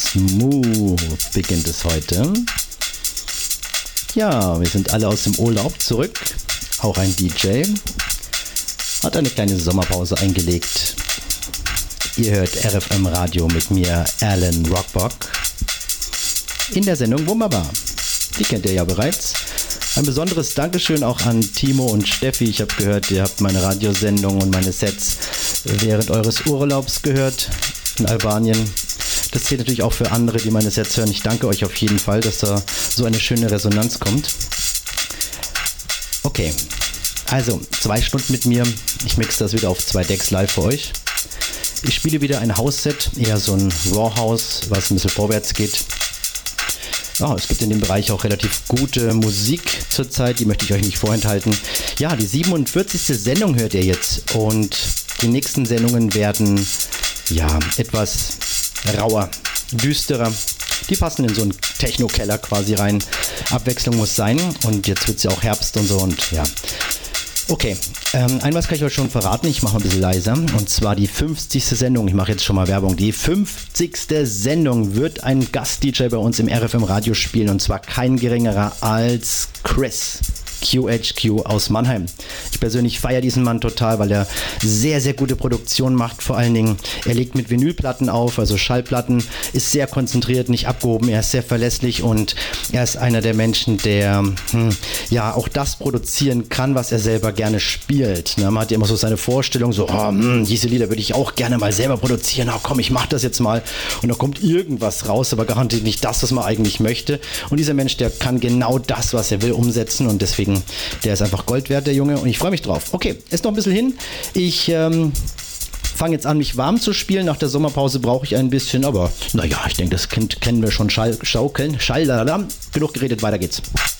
Smooth beginnt es heute. Ja, wir sind alle aus dem Urlaub zurück. Auch ein DJ hat eine kleine Sommerpause eingelegt. Ihr hört RFM Radio mit mir, Alan Rockbock. In der Sendung Wunderbar. Die kennt ihr ja bereits. Ein besonderes Dankeschön auch an Timo und Steffi. Ich habe gehört, ihr habt meine Radiosendung und meine Sets während eures Urlaubs gehört in Albanien. Das zählt natürlich auch für andere, die meine Sets hören. Ich danke euch auf jeden Fall, dass da so eine schöne Resonanz kommt. Okay, also 2 Stunden mit mir. Ich mixe das wieder auf 2 Decks live für euch. Ich spiele wieder ein House-Set, eher so ein Raw-House, was ein bisschen vorwärts geht. Ja, es gibt in dem Bereich auch relativ gute Musik zurzeit, die möchte ich euch nicht vorenthalten. Ja, die 47. Sendung hört ihr jetzt und die nächsten Sendungen werden ja etwas rauer, düsterer. Die passen in so einen Techno-Keller quasi rein. Abwechslung muss sein und jetzt wird es ja auch Herbst und so und ja. Okay, was kann ich euch schon verraten, ich mache mal ein bisschen leiser, und zwar die 50. Sendung, ich mache jetzt schon mal Werbung, die 50. Sendung wird ein Gast-DJ bei uns im RFM Radio spielen, und zwar kein geringerer als Chris QHQ aus Mannheim. Ich persönlich feiere diesen Mann total, weil er sehr, sehr gute Produktionen macht. Vor allen Dingen, er legt mit Vinylplatten auf, also Schallplatten, ist sehr konzentriert, nicht abgehoben, er ist sehr verlässlich und er ist einer der Menschen, der ja auch das produzieren kann, was er selber gerne spielt. Man hat ja immer so seine Vorstellung, so, diese Lieder würde ich auch gerne mal selber produzieren, komm, ich mach das jetzt mal, und da kommt irgendwas raus, aber garantiert nicht das, was man eigentlich möchte. Und dieser Mensch, der kann genau das, was er will, umsetzen, und deswegen, der ist einfach Gold wert, der Junge, und ich freue mich drauf. Okay, ist noch ein bisschen hin. Ich fange jetzt an, mich warm zu spielen. Nach der Sommerpause brauche ich ein bisschen, aber naja, ich denke, das kennen wir schon. Schaukeln. Genug geredet, weiter geht's.